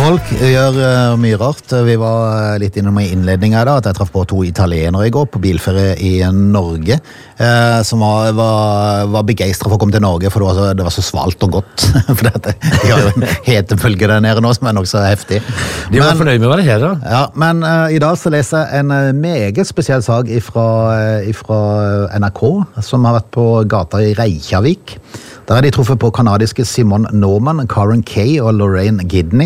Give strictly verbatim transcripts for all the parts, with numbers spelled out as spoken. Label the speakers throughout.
Speaker 1: Folk gjør uh, mye rart. Vi var litt innom i innledningen her da, at jeg traff på to italienere i går på bilferie i Norge, uh, som var, var, var begeistret for å komme til Norge, for det var så, det var så svalt og godt. For det, de har jo en hetebølge der nede nå, som er nok så heftig.
Speaker 2: De var men, fornøyd med å være her da.
Speaker 1: Ja, men uh, i dag så leser jeg en uh, meget spesiell sak ifra, uh, ifra N R K, som har vært på gata i Reykjavik. Der er de truffet på kanadiske Simon Norman, Karen Kay og Lorraine Gidney.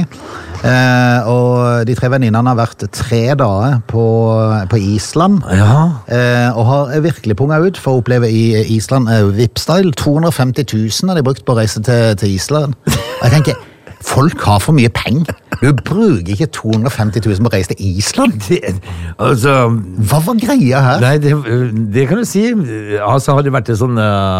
Speaker 1: Eh, og de tre venninnene har vært tre dager på, på Island.
Speaker 2: Ja.
Speaker 1: Eh, og har virkelig punget ut for å oppleve i Island eh, V I P-style. to hundre og femti tusen har de brukt på å reise til, til Island. Og jeg tenker, folk har for mye penger. Du bruker ikke to hundre og femti tusen på å reise til Island.
Speaker 2: Det, altså,
Speaker 1: Hva var greia her?
Speaker 2: Nei, det, det kan du si. Altså, har det vært et, sånn,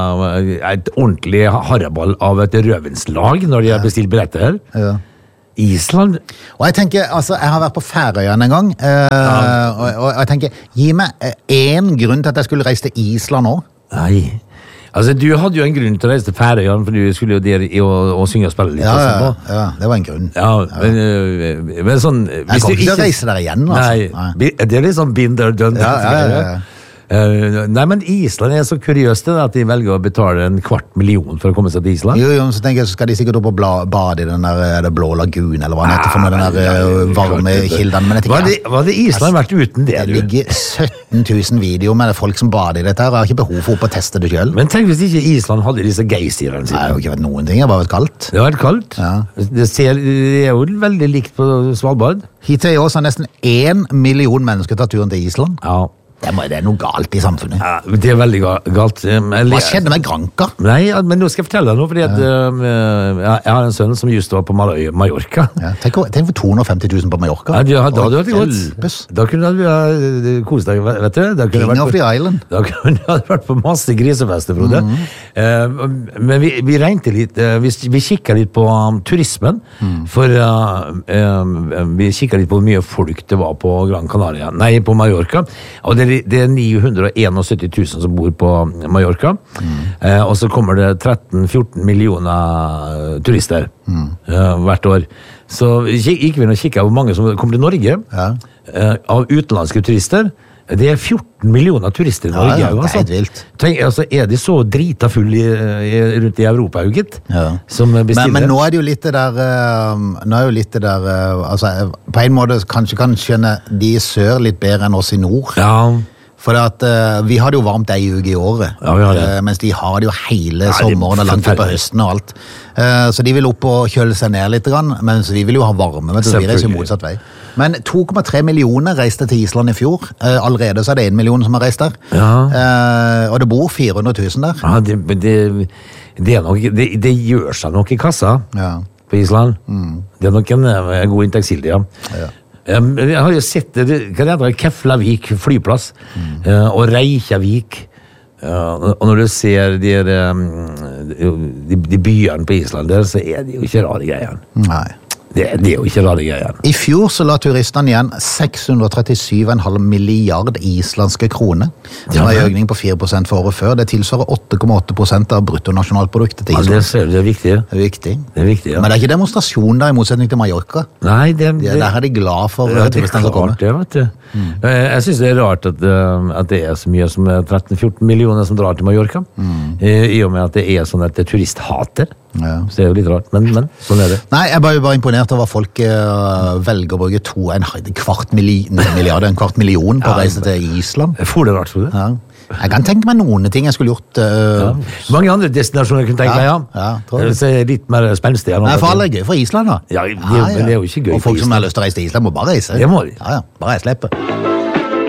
Speaker 2: et ordentlig haraball av et røvenslag når de har bestilt billetter her?
Speaker 1: Ja.
Speaker 2: Island?
Speaker 1: Og jeg tenker, altså, jeg har vært på Færøyene en gang, eh,
Speaker 2: Ja.
Speaker 1: og, og jeg tenker, gi meg en grunn til at jeg skulle reise til Island nå.
Speaker 2: Nei. Altså, du hadde jo en grunn til å reise til Færøyene, for du skulle jo der i å, å synge og spille litt.
Speaker 1: Ja,
Speaker 2: og
Speaker 1: ja,
Speaker 2: sånn, da.
Speaker 1: ja, det var en grunn.
Speaker 2: Ja, men, øh, men sånn...
Speaker 1: Jeg kommer ikke til å reise der igjen, altså.
Speaker 2: Nei,
Speaker 1: Nei.
Speaker 2: det er litt sånn been there, done.
Speaker 1: Ja, ja, ja, ja.
Speaker 2: Uh, nei, men Island er så kuriøst det, at de velger å betale en kvart million for å komme seg til Island.
Speaker 1: Jo, jo, så tenker jeg, så skal de sikkert opp og bla, bade i den der, er det blå lagun, eller hva den heter for noe, den der uh, varme kilden. Men jeg
Speaker 2: Hva
Speaker 1: tenker,
Speaker 2: hadde hva hadde Island vært uten det,
Speaker 1: det
Speaker 2: du?
Speaker 1: ligger sytten tusen videoer med folk som bader i dette her, og jeg har ikke behov for opp å teste det selv.
Speaker 2: Men tenk hvis ikke Island hadde disse geysirene
Speaker 1: Nei, det
Speaker 2: sine.
Speaker 1: har jo ikke vært noen ting, det har bare vært kaldt.
Speaker 2: Det har vært kaldt.
Speaker 1: Ja.
Speaker 2: Det, ser, det er jo veldig likt på Svalbard.
Speaker 1: Hittil i år så har nesten en million mennesker tatt turen til Island.
Speaker 2: Ja.
Speaker 1: Det, må, det er noe galt i samfunnet.
Speaker 2: Ja, det er veldig ga- galt.
Speaker 1: Hva skjedde med Granca?
Speaker 2: Nei, ja, men nå skal jeg fortelle deg noe, fordi at, uh, jeg har en sønn som just var på Mal- Mallorca.
Speaker 1: Ja, tenk, tenk for to hundre og femti tusen på Mallorca.
Speaker 2: Ja, da, da hadde det vært
Speaker 1: Hjelpes.
Speaker 2: godt. Da kunne du ha koset deg, vet du. Da kunne
Speaker 1: King
Speaker 2: vært
Speaker 1: of
Speaker 2: på,
Speaker 1: the island.
Speaker 2: da kunne du ha vært på masse grisefester, Frode.
Speaker 1: Mhm.
Speaker 2: Uh, men vi, vi regnet litt, uh, vi, vi kikket litt på um, turismen,
Speaker 1: Mhm.
Speaker 2: for uh, uh, vi kikket litt på hvor mye folk det var på Gran Canaria, nei, på Mallorca, og det, er- det er ni hundre og syttién tusen som bor på Mallorca, eh, og så kommer det tretten til fjorten millioner turister eh, hvert år. Så gikk vi og kikket hvor mange som kommer til Norge,
Speaker 1: Ja.
Speaker 2: eh, av utenlandske turister. Det er fjorten millioner turister i
Speaker 1: Ja,
Speaker 2: Norge.
Speaker 1: ja, det er
Speaker 2: altså.
Speaker 1: helt vilt.
Speaker 2: Tenk, altså, er de så drita full i, i, rundt i Europa, jo, gitt?
Speaker 1: Ja.
Speaker 2: Som bestiller?
Speaker 1: Men, men nå er det jo litt det der uh, Nå er jo litt det der uh, altså, på en måte kanskje kan skjønne de i sør litt bedre enn oss i nord.
Speaker 2: Ja.
Speaker 1: For at, uh, vi har det jo varmt ei uke i året,
Speaker 2: Ja, vi har det.
Speaker 1: uh, mens de har det jo hele
Speaker 2: Ja, det er
Speaker 1: sommeren og langt ut på
Speaker 2: forferdelig.
Speaker 1: høsten og alt. Uh, så de vil opp og kjøle seg ned litt, grann, mens vi vil jo ha varme. Vet du, vi reiser jo
Speaker 2: Selvfølgelig.
Speaker 1: motsatt vei. Men to komma tre millioner reiste til Island i fjor. Uh, allerede så er det en million som har reist der.
Speaker 2: Ja.
Speaker 1: Uh, og det bor fire hundre tusen der.
Speaker 2: Ja, det, det, det, er nok, det, det gjør seg nok i kassa
Speaker 1: Ja.
Speaker 2: på Island. Det er nok en, eh, god inntektskilde, ja.
Speaker 1: Ja.
Speaker 2: Um, Jeg har jo sett det, hva det heter, Keflavik flyplass, eh, og Reykjavik. Ja, og når du ser de, der, um, de, de byene på Island der, så er det jo ikke rare greier.
Speaker 1: Nei.
Speaker 2: Det, det er jo ikke rare greier.
Speaker 1: I fjor så la turistene igjen seks hundre og trettisju komma fem milliard islandske kroner. Som er en økning på fire prosent for året før. Det tilsvarer åtte komma åtte prosent av bruttonasjonalproduktet til
Speaker 2: Ja, det,
Speaker 1: Island.
Speaker 2: ser du, det er viktig.
Speaker 1: Det er viktig.
Speaker 2: Det er viktig, ja.
Speaker 1: Men det er ikke demonstrasjon der, i motsetning til Mallorca.
Speaker 2: Nei, det,
Speaker 1: De,
Speaker 2: det,
Speaker 1: der er de glad for
Speaker 2: ja,
Speaker 1: ja,
Speaker 2: det er
Speaker 1: turistene som kommer.
Speaker 2: klart det, vet du. Eh, Jeg synes det er rart at, eh, at det er så mye som tretten til fjorten millioner som drar til Mallorca. Eh, I og med at det er sånn at det er turisthater.
Speaker 1: Ja.
Speaker 2: Så det er jo litt rart, men, men sånn er det.
Speaker 1: Nei, jeg er bare, bare imponert over at folk uh, velger å bruke to, en, en kvart milli, milliard, en kvart million på å
Speaker 2: Ja,
Speaker 1: reise til Island.
Speaker 2: Jeg får det rart for det.
Speaker 1: Ja. Jeg kan tenke meg noen ting jeg skulle gjort. Uh,
Speaker 2: Mange andre destinasjoner jeg kunne tenke
Speaker 1: Ja,
Speaker 2: meg, ja.
Speaker 1: ja, tror jeg.
Speaker 2: Eh, Så er det litt mer spenstig.
Speaker 1: Nei, for alle er gøy for Island, da.
Speaker 2: Ja, det- men det er jo ikke gøy
Speaker 1: Og
Speaker 2: for
Speaker 1: folk som
Speaker 2: Island.
Speaker 1: har lyst til å reise til Island, må bare reise.
Speaker 2: Det må de.
Speaker 1: Ja, ja. Bare jeg slipper.